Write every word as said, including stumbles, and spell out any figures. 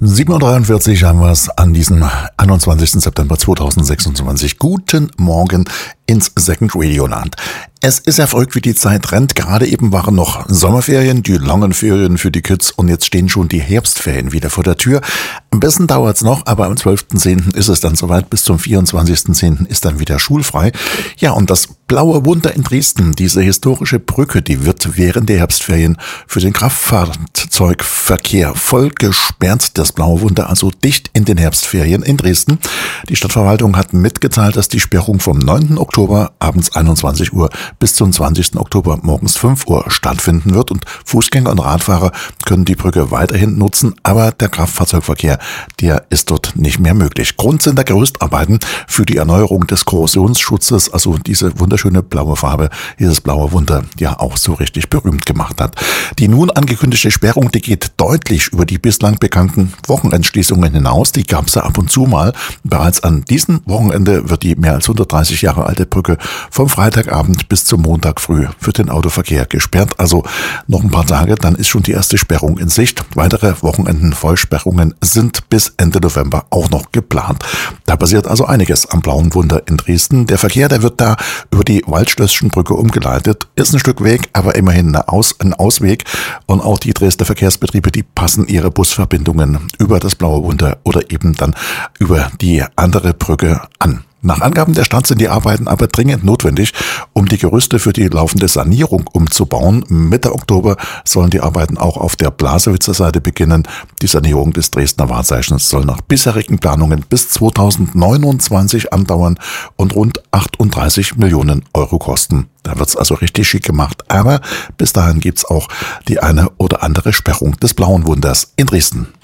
sieben Uhr dreiundvierzig haben wir es an diesem einundzwanzigsten September zweitausendsechsundzwanzig. Guten Morgen ins Second Radio Land. Es ist ja verrückt, wie die Zeit rennt. Gerade eben waren noch Sommerferien, die langen Ferien für die Kids, und jetzt stehen schon die Herbstferien wieder vor der Tür. Am besten dauert's noch, aber am zwölften zehnten ist es dann soweit. Bis zum vierundzwanzigsten zehnten ist dann wieder schulfrei. Ja, und das Blaue Wunder in Dresden, diese historische Brücke, die wird während der Herbstferien für den Kraftfahrzeugverkehr voll gesperrt. Das Blaue Wunder also dicht in den Herbstferien in Dresden. Die Stadtverwaltung hat mitgeteilt, dass die Sperrung vom neunten Oktober abends einundzwanzig Uhr bis zum zwanzigsten Oktober morgens fünf Uhr stattfinden wird, und Fußgänger und Radfahrer können die Brücke weiterhin nutzen, aber der Kraftfahrzeugverkehr, der ist dort nicht mehr möglich. Grund sind der Gerüstarbeiten für die Erneuerung des Korrosionsschutzes, also diese wunderschöne blaue Farbe, dieses blaue Wunder, ja auch so richtig berühmt gemacht hat. Die nun angekündigte Sperrung, die geht deutlich über die bislang bekannten Wochenendschließungen hinaus. Die gab es ja ab und zu mal. Bereits an diesem Wochenende wird die mehr als hundertdreißig Jahre alte Brücke vom Freitagabend bis zum Montag früh für den Autoverkehr gesperrt. Also noch ein paar Tage, dann ist schon die erste Sperrung in Sicht. Weitere Wochenenden-Vollsperrungen sind bis Ende November auch noch geplant. Da passiert also einiges am Blauen Wunder in Dresden. Der Verkehr, der wird da über die Waldschlösschenbrücke umgeleitet. Ist ein Stück Weg, aber immerhin eine Aus, ein Ausweg. Und auch die Dresdner Verkehrsbetriebe, die passen ihre Busverbindungen über das Blaue Wunder oder eben dann über die andere Brücke an. Nach Angaben der Stadt sind die Arbeiten aber dringend notwendig, um die Gerüste für die laufende Sanierung umzubauen. Mitte Oktober sollen die Arbeiten auch auf der Blasewitzer Seite beginnen. Die Sanierung des Dresdner Wahrzeichens soll nach bisherigen Planungen bis zweitausendneunundzwanzig andauern und rund achtunddreißig Millionen Euro kosten. Da wird's also richtig schick gemacht. Aber bis dahin gibt's auch die eine oder andere Sperrung des Blauen Wunders in Dresden.